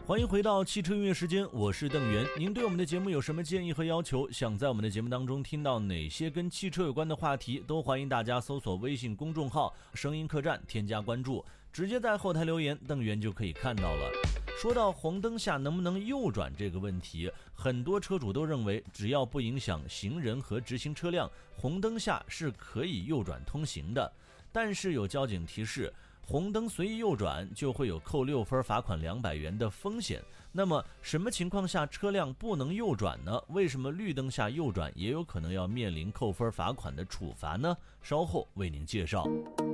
欢迎回到汽车音乐时间，我是邓源。您对我们的节目有什么建议和要求？想在我们的节目当中听到哪些跟汽车有关的话题，都欢迎大家搜索微信公众号声音客栈，添加关注，直接在后台留言，邓源就可以看到了。说到红灯下能不能右转这个问题，很多车主都认为只要不影响行人和直行车辆，红灯下是可以右转通行的。但是有交警提示，红灯随意右转就会有扣6分罚款200元的风险。那么什么情况下车辆不能右转呢？为什么绿灯下右转也有可能要面临扣分罚款的处罚呢？稍后为您介绍。